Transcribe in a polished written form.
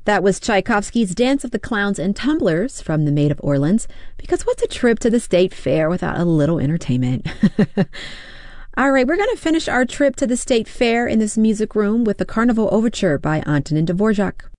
That was Tchaikovsky's Dance of the Clowns and Tumblers from The Maid of Orleans, because what's a trip to the state fair without a little entertainment? All right, we're going to finish our trip to the state fair in this music room with the Carnival Overture by Antonin Dvorak.